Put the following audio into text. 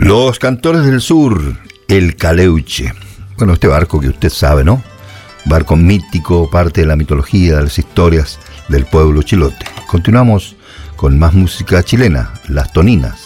Los Cantores del Sur, el Caleuche. Bueno, este barco que usted sabe, ¿no? Barco mítico, parte de la mitología, de las historias del pueblo chilote. Continuamos con más música chilena, Las Toninas.